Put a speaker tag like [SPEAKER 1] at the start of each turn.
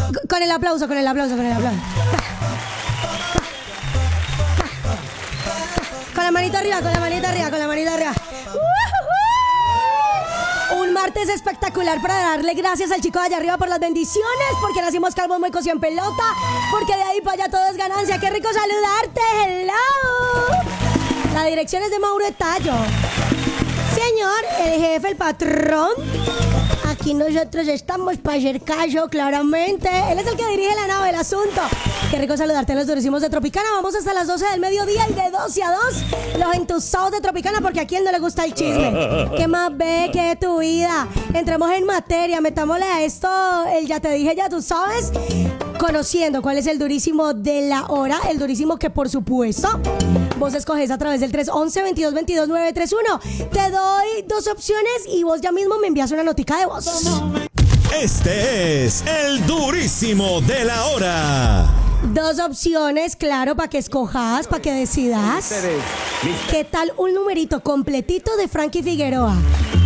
[SPEAKER 1] Con el aplauso. Con la manita arriba. Un martes espectacular para darle gracias al chico de allá arriba por las bendiciones, porque nacimos calvos, muy en pelota, porque de ahí para allá todo es ganancia. ¡Qué rico saludarte! ¡Hello! La dirección es de Mauro Tallo. Señor, el jefe, el patrón. Aquí nosotros estamos para hacer caso, claramente. Él es el que dirige la nave, el asunto. Qué rico saludarte, los durísimos de Tropicana. Vamos hasta las 12 del mediodía y de 12 a 2 los entusados de Tropicana, porque a quién no le gusta el chisme. ¿Qué más ve que tu vida? Entremos en materia, metámosle a esto, el ya te dije, ya tú sabes, conociendo cuál es el durísimo de la hora, el durísimo que por supuesto vos escoges a través del 311-2222-931. Te doy dos opciones y vos ya mismo me envías una notica de voz.
[SPEAKER 2] Este es el durísimo de la hora.
[SPEAKER 1] Dos opciones, claro, para que escojas, para que decidas. ¿Qué tal un numerito completito de Frankie Figueroa?